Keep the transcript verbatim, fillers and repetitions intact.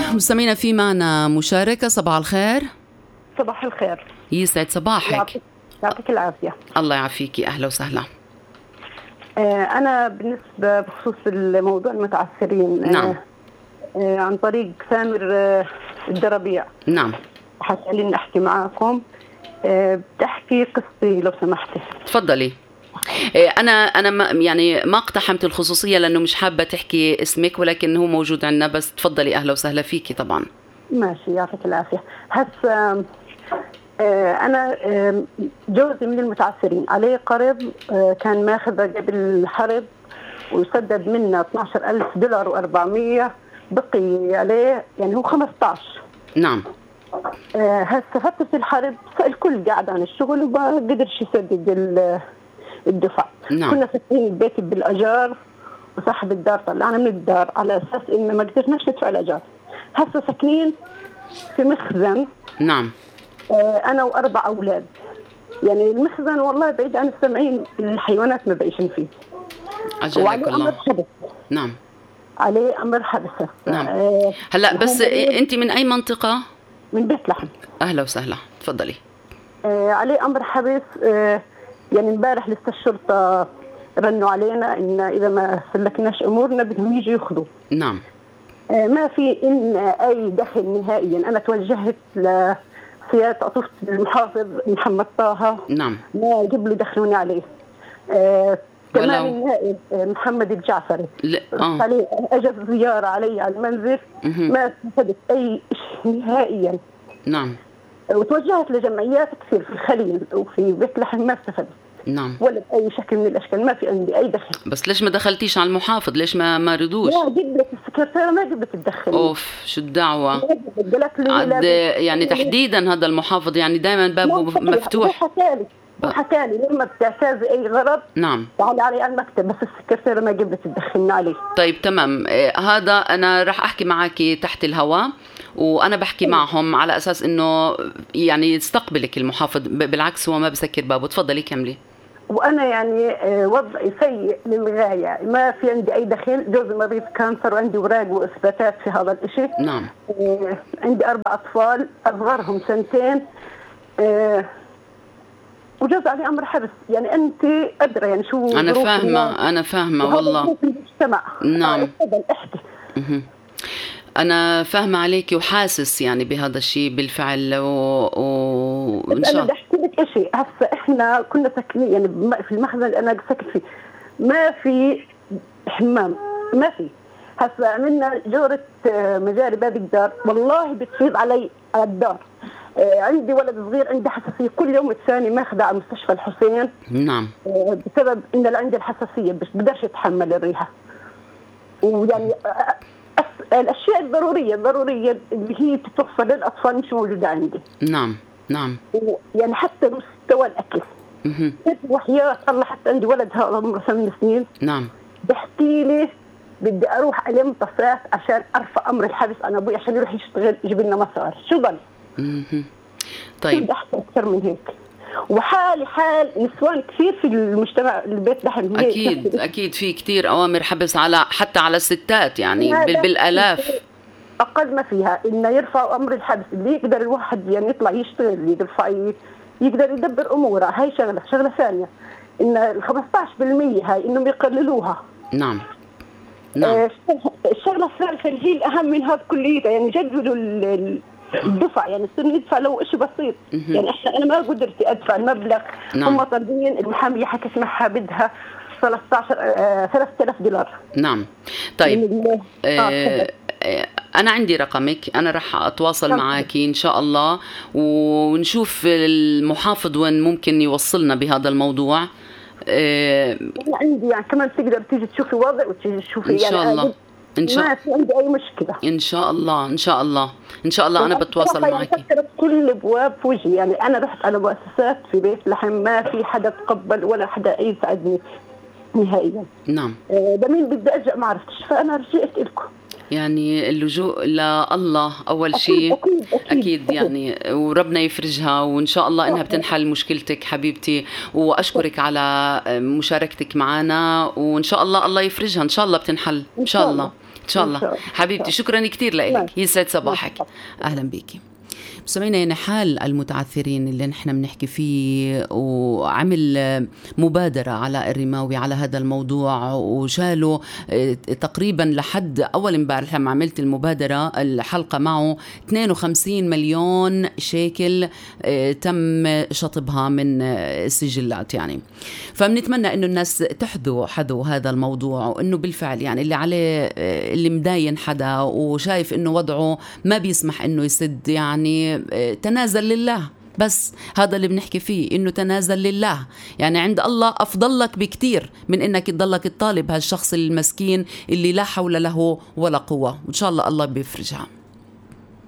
مستمعينا في معنا مشاركة. صباح الخير. صباح الخير. يسعد صباحك. يعطيك, يعطيك العافية. الله يعافيكي. أهلا وسهلا. آه أنا بالنسبة بخصوص الموضوع المتعثرين نعم. آه عن طريق سامر آه الدربيع. نعم. حسألين أحكي معاكم. آه بتحكي قصتي لو سمحتي. تفضلي. أنا أنا ما يعني ما اقتحمت الخصوصية لأنه مش حابة تحكي اسمك، ولكن هو موجود عندنا. بس تفضلي. أهلا وسهلا فيكي طبعا. ماشي يعطيك العافية. هسه أنا جوزي من المتعثرين، عليه قرض كان ماخذه قبل الحرب ويسدد منه اثني عشر ألف دولار وأربعمية، بقي عليه يعني هو خمسة عشر. نعم. هسه فترة الحرب الكل قاعد عن الشغل وما قدرش يسدد الدفع. نعم. كنا ساكنين البيت بالأجار وصاحب الدار طلعنا من الدار على أساس إن ما قدرناش ندفع الأجار. هسه ساكنين في مخزن. نعم. أنا وأربع أولاد. يعني المخزن والله بعيد عن السمعين، الحيوانات ما بعيشين فيه. أجلك الله. حبس. نعم. عليه أمر حبس. نعم. آه هلا بس أنت من أي منطقة؟ من بيت لحم. أهلا وسهلا. تفضلي. آه عليه أمر حبس. آه يعني امبارح لسه الشرطة رنوا علينا إن إذا ما سلكناش أمورنا بدهم يجوا ياخذوا. نعم. آه ما في إن أي دخل نهائيا. أنا توجهت ل سيادة عطوفة المحافظ محمد طه. نعم. ما قبلوا يدخلوني عليه. آه كمان النائب محمد الجعفري آه. عليه اجت زيارة علي على المنزل. مه. ما استفدت اي شيء نهائيا. نعم. وتوجهت لجمعيات كثير في الخليل وفي بيت لحم ما استفدت. نعم. ولا بأي شكل من الأشكال. ما في عندي أي دخل. بس ليش ما دخلتيش على المحافظ؟ ليش ما ما ردوش؟ لا قبلت السكرتيرة ما قبلت تدخل. أوف شو الدعوة. عد يعني تحديدا هذا المحافظ يعني دائما بابه مفتوح. حكالي حكالي لما بتعتاز أي غرض. نعم. تعالي علي على المكتب، بس السكرتيرة ما قبلت تدخلنا عليه. طيب تمام. هذا أنا راح أحكي معك تحت الهواء، وأنا بحكي معهم على أساس إنه يعني يستقبلك المحافظ. بالعكس هو ما بسكر بابه. تفضلي كملي. وأنا يعني وضعي سيء للغاية. ما في عندي أي دخل. جوزي مريض كانسر وعندي أوراق وإثباتات في هذا الإشي. نعم. عندي أربع أطفال أصغرهم سنتين. وجوز عليه أمر حبس. يعني أنت أدرى يعني شو. أنا فاهمة. أنا فاهمة والله. نعم. أنا فاهمة عليك وحاسس يعني بهذا الشيء بالفعل. وإن شاء الله. أنا بدي أحكي لك شيء. هسه إحنا كنا ساكنين يعني في المخزن اللي أنا ساكن فيه ما في حمام. ما في. هسه عملنا جورة مجاري باب الدار والله بتفيض علي على الدار. عندي ولد صغير عنده حساسية كل يوم الثاني ماخذه على مستشفى الحسين. نعم. بسبب إن اللي عنده الحساسية مش بقدرش يتحمل الريحة. ويعني الأشياء الضرورية الضرورية اللي هي تتوفر للأطفال مش موجودة عندي. نعم. نعم. يعني حتى مستوى الأكل. اها. وحياة الله حتى عندي ولد هذا عمره ثمان سنين. نعم. بحكي لي بدي أروح ألم طفات عشان أرفع أمر الحبس عن أبوي عشان يروح يشتغل يجيب لنا مصاري. شو ضل؟ اها. طيب. بدي أحكي أكثر من هيك. وحالي حال نسوان كثير في المجتمع البيت لحم. أكيد أكيد في كثير أوامر حبس على حتى على الستات يعني بالآلاف. أقل ما فيها إنه يرفعوا أمر الحبس. اللي يقدر الواحد يعني يطلع يشتغل يرفع يقدر يدبر أموره. هاي شغلة. شغلة ثانية إن ال خمسة عشر بالمية هاي إنهم يقللوها. نعم. نعم. الشغلة الثالثة اللي هي الأهم من هذا كليته يعني جدولوا الدفع. يعني صرنا ندفع لو إشي بسيط. يعني إحنا أنا ما قدرت أدفع المبلغ. نعم. هم طالبين المحامية حكت معها بدها ثلاثة عشر ثلاثة آلاف دولار. نعم. طيب آه أنا عندي رقمك. أنا رح أتواصل معك إن شاء الله ونشوف المحافظ وين ممكن يوصلنا بهذا الموضوع. أه أنا عندي يعني كمان تقدر تيجي تشوفي وضع وتيجي تشوفي. إن شاء يعني الله. إن شاء ما في عندي أي مشكلة. إن شاء الله. إن شاء الله. إن شاء الله. أنا بتواصل معك. أنا كل الأبواب في وجهي. يعني أنا رحت على مؤسسات في بيت لحم ما في حدا تقبل ولا حدا يساعدني نهائيا. نعم. ده مين بدي أرجع ما عرفتش فأنا رجعت لكم. يعني اللجوء لله أول شيء. أكيد, أكيد, أكيد, أكيد يعني وربنا يفرجها وإن شاء الله إنها بتنحل مشكلتك حبيبتي. وأشكرك على مشاركتك معنا وإن شاء الله الله يفرجها. إن شاء الله بتنحل إن شاء الله. شاء الله حبيبتي، شكرا كتير لك، يسعد صباحك. أهلا بيكي. سمعنا يعني حال المتعثرين اللي نحن بنحكي فيه، وعمل مبادرة على الرماوي على هذا الموضوع، وشالوا تقريبا لحد أول امبارح لما عملت المبادرة الحلقة معه اثنين وخمسين مليون شيكل تم شطبها من السجلات يعني. فبنتمنى إنه الناس تحذو حذو هذا الموضوع، وإنه بالفعل يعني اللي عليه اللي مداين حدا وشايف إنه وضعه ما بيسمح إنه يسد، يعني تنازل لله. بس هذا اللي بنحكي فيه، إنه تنازل لله، يعني عند الله أفضل لك بكتير من إنك تضلك الطالب هالشخص المسكين اللي لا حول له ولا قوة، وإن شاء الله الله بيفرجها.